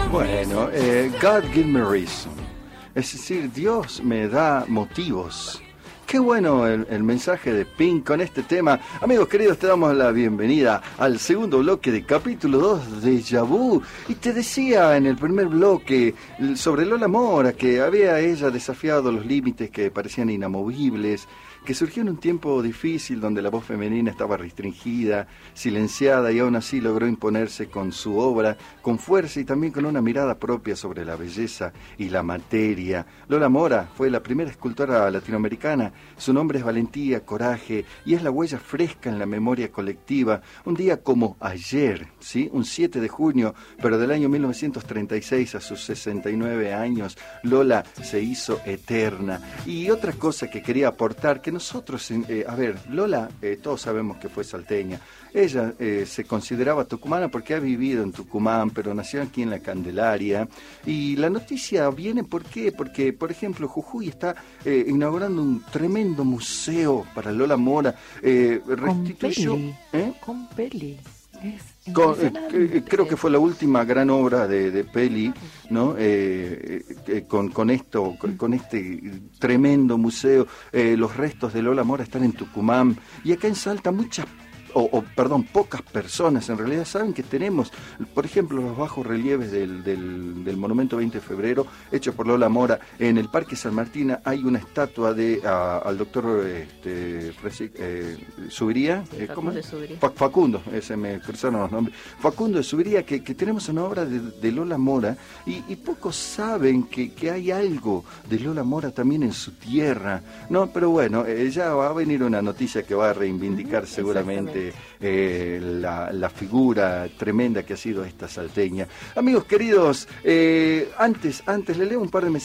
Bueno, God give me reason. Es decir, Dios me da motivos. Qué bueno el mensaje de Pink con este tema. Amigos queridos, te damos la bienvenida al segundo bloque de capítulo 2 de Déjà Vu. Y te decía en el primer bloque sobre Lola Mora, que había ella desafiado los límites que parecían inamovibles, que surgió en un tiempo difícil donde la voz femenina estaba restringida, silenciada, y aún así logró imponerse con su obra, con fuerza y también con una mirada propia sobre la belleza y la materia. Lola Mora fue la primera escultora latinoamericana. Su nombre es valentía, coraje, y es la huella fresca en la memoria colectiva. Un día como ayer, ¿sí? Un 7 de junio, pero del año 1936, a sus 69 años, Lola se hizo eterna. Y otra cosa que quería aportar, que nosotros, Lola, todos sabemos que fue salteña. Ella se consideraba tucumana porque ha vivido en Tucumán, pero nació aquí en la Candelaria. Y la noticia viene, ¿por qué? Porque, por ejemplo, Jujuy está inaugurando un tremendo museo para Lola Mora. Restituyó... Con Peli. Creo que fue la última gran obra de Peli, ¿no? Con este tremendo museo. Los restos de Lola Mora están en Tucumán, y acá en Salta pocas personas en realidad saben que tenemos, por ejemplo, los bajos relieves del monumento 20 de febrero, hecho por Lola Mora. En el Parque San Martín hay una estatua al doctor Subiría, Facundo, ese me cruzaron los nombres, Facundo de Subiría, que tenemos una obra de Lola Mora, y pocos saben que hay algo de Lola Mora también en su tierra, ¿no? Pero bueno, ya va a venir una noticia que va a reivindicar seguramente la figura tremenda que ha sido esta salteña. Amigos queridos, antes le leo un par de mensajes.